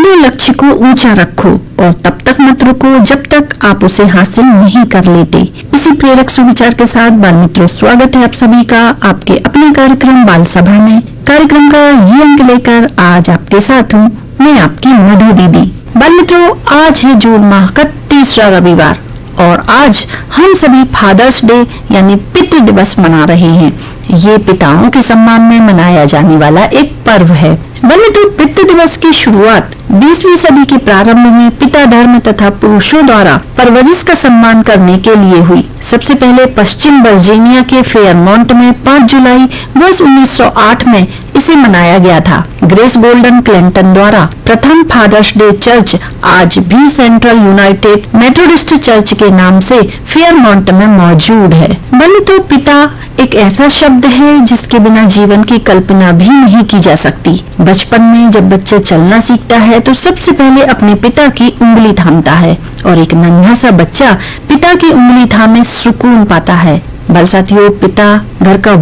अपने लक्ष्य को ऊंचा रखो और तब तक मत रुको जब तक आप उसे हासिल नहीं कर लेते। इसी प्रेरक सुविचार के साथ बाल मित्रों, स्वागत है आप सभी का आपके अपने कार्यक्रम बाल सभा में। कार्यक्रम का ये अंक लेकर आज आपके साथ हूँ मैं आपकी मधु दीदी। बाल मित्रों, आज है जून माह का तीसरा रविवार और आज हम सभी फादर्स डे यानी पितृ दिवस मना रहे हैं। ये पिताओं के सम्मान में मनाया जाने वाला एक पर्व है। तो पितृ दिवस की शुरुआत 20वीं सदी के प्रारंभ में पिता धर्म तथा पुरुषों द्वारा परवरिश का सम्मान करने के लिए हुई। सबसे पहले पश्चिम वर्जीनिया के फेयरमॉन्ट में 5 जुलाई वर्ष 1908 में इसे मनाया गया था। ग्रेस गोल्डन क्लिंटन द्वारा प्रथम फादर्स डे चर्च आज भी सेंट्रल यूनाइटेड मेथोडिस्ट चर्च के नाम से फेयरमॉन्ट में मौजूद है। तो पिता एक ऐसा शब्द है जिसके बिना जीवन की कल्पना भी नहीं की जा सकती। बचपन में जब बच्चा चलना सीखता है तो सबसे पहले अपने पिता की उंगली थामता है और एक नन्हा सा बच्चा पिता की उंगली थामे सुकून पाता है। साथियों, पिता घर का